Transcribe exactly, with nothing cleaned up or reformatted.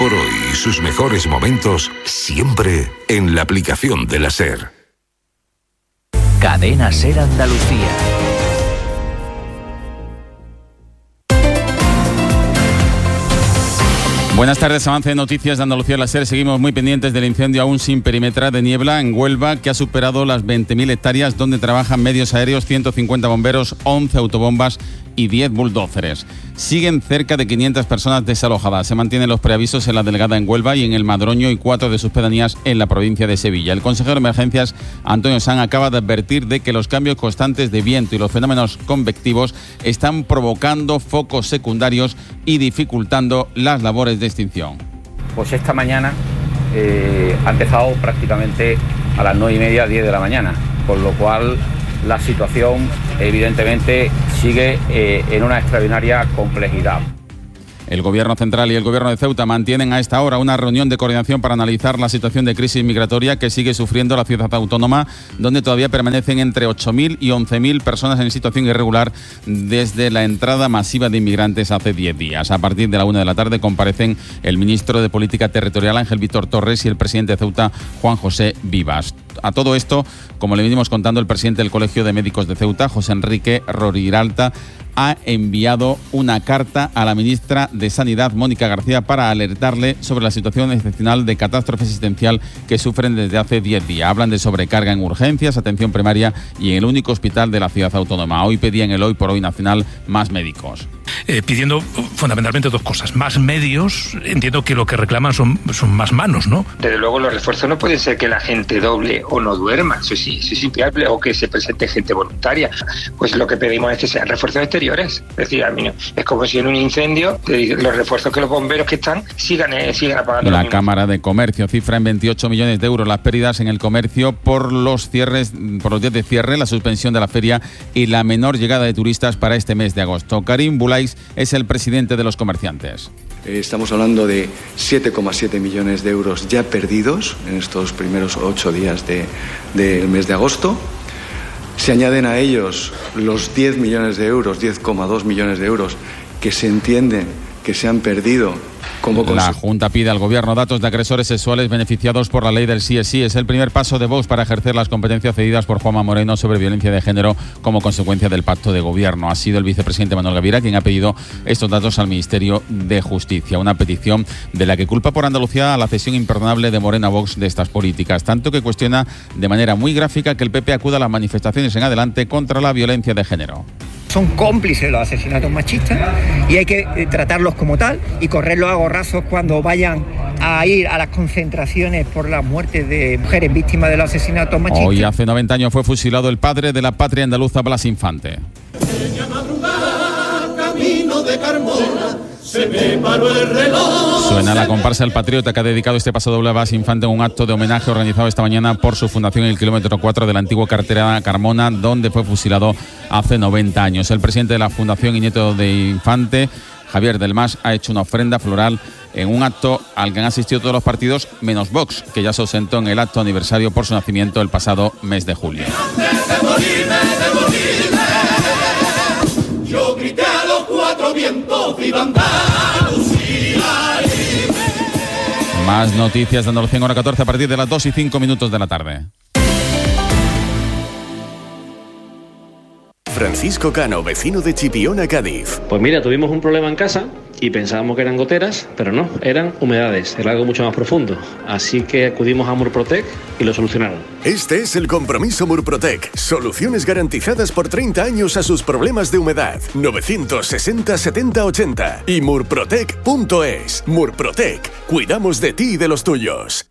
por hoy y sus mejores momentos siempre en la aplicación de la SER. Cadena SER Andalucía. Buenas tardes, avance de noticias de Andalucía la SER. Seguimos muy pendientes del incendio aún sin perimetrar de niebla en Huelva, que ha superado las veinte mil hectáreas, donde trabajan medios aéreos, ciento cincuenta bomberos, once autobombas y diez bulldóceres. Siguen cerca de quinientas personas desalojadas. Se mantienen los preavisos en la delegada en Huelva y en el Madroño y cuatro de sus pedanías en la provincia de Sevilla. El consejero de Emergencias, Antonio Sanz, acaba de advertir de que los cambios constantes de viento y los fenómenos convectivos están provocando focos secundarios y dificultando las labores de extinción. Pues esta mañana eh, ha empezado prácticamente a las nueve y media, diez de la mañana, con lo cual la situación evidentemente sigue eh, en una extraordinaria complejidad. El Gobierno Central y el Gobierno de Ceuta mantienen a esta hora una reunión de coordinación para analizar la situación de crisis migratoria que sigue sufriendo la ciudad autónoma, donde todavía permanecen entre ocho mil y once mil personas en situación irregular desde la entrada masiva de inmigrantes hace diez días. A partir de la una de la tarde comparecen el ministro de Política Territorial, Ángel Víctor Torres, y el presidente de Ceuta, Juan José Vivas. A todo esto, como le venimos contando, el presidente del Colegio de Médicos de Ceuta, José Enrique Roriralta, ha enviado una carta a la ministra de Sanidad, Mónica García, para alertarle sobre la situación excepcional de catástrofe existencial que sufren desde hace diez días. Hablan de sobrecarga en urgencias, atención primaria y en el único hospital de la ciudad autónoma. Hoy pedían el Hoy por Hoy Nacional más médicos. Eh, pidiendo fundamentalmente dos cosas. Más medios, entiendo que lo que reclaman son, son más manos, ¿no? Desde luego los refuerzos no pueden ser que la gente doble o no duerma, eso sí, eso es inviable, o que se presente gente voluntaria. Pues lo que pedimos es que sean refuerzos exteriores. Es decir, a mí no, es como si en un incendio los refuerzos que los bomberos que están sigan, eh, sigan apagando. La Cámara de Comercio cifra en veintiocho millones de euros las pérdidas en el comercio por los cierres, por los días de cierre, la suspensión de la feria y la menor llegada de turistas para este mes de agosto. Karim Bulais es el presidente de los comerciantes. Estamos hablando de siete coma siete millones de euros ya perdidos en estos primeros ocho días de, del mes de agosto. Se añaden a ellos los diez millones de euros, diez coma dos millones de euros que se entienden que se han perdido. Como la Junta pide al Gobierno datos de agresores sexuales beneficiados por la ley del sí es sí. Es el primer paso de Vox para ejercer las competencias cedidas por Juanma Moreno sobre violencia de género como consecuencia del pacto de gobierno. Ha sido el vicepresidente Manuel Gavira quien ha pedido estos datos al Ministerio de Justicia. Una petición de la que culpa por Andalucía a la cesión imperdonable de Moreno a Vox de estas políticas. Tanto que cuestiona de manera muy gráfica que el P P acuda a las manifestaciones en adelante contra la violencia de género. Son cómplices de los asesinatos machistas y hay que eh, tratarlos como tal y correrlos a gorrazos cuando vayan a ir a las concentraciones por las muertes de mujeres víctimas de los asesinatos machistas. Hoy hace noventa años fue fusilado el padre de la patria andaluza, Blas Infante. Camino de Carmona, se me paró el reloj. Suena la comparsa El Patriota, que ha dedicado este paso doble a Blas Infante en un acto de homenaje organizado esta mañana por su fundación en el kilómetro cuatro de la antigua carretera Carmona, donde fue fusilado hace noventa años. El presidente de la fundación y nieto de Infante, Javier del Mas, ha hecho una ofrenda floral en un acto al que han asistido todos los partidos menos Vox, que ya se ausentó en el acto aniversario por su nacimiento el pasado mes de julio. Yo grité a los cuatro vientos, ¡viva Andalucía! Más noticias de Andalucía en hora catorce a partir de las dos y cinco minutos de la tarde. Francisco Cano, vecino de Chipiona, Cádiz. Pues mira, tuvimos un problema en casa y pensábamos que eran goteras, pero no, eran humedades, era algo mucho más profundo. Así que acudimos a Murprotec y lo solucionaron. Este es el compromiso Murprotec. Soluciones garantizadas por treinta años a sus problemas de humedad. novecientos sesenta setenta ochenta y murprotec punto es. Murprotec. Cuidamos de ti y de los tuyos.